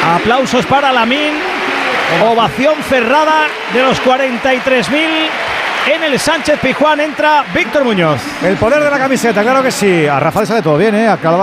Aplausos para Lamine. Ovación cerrada de los 43.000. En el Sánchez Pizjuán entra Víctor Muñoz. El poder de la camiseta, claro que sí. A Rafa le sale todo bien, ¿eh?